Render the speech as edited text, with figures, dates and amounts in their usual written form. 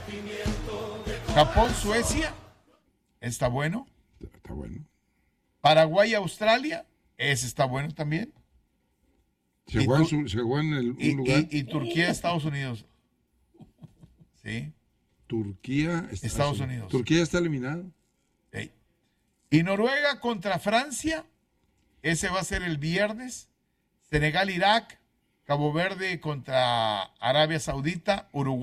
Japón, Suecia, está bueno. Está bueno. Paraguay, Australia, ese está bueno también. Se juega en un lugar. Y Turquía, Estados Unidos. Sí. Turquía, Estados Unidos. Turquía está eliminado. Sí. Y Noruega contra Francia, ese va a ser el viernes. Senegal, Irak, Cabo Verde contra Arabia Saudita, Uruguay.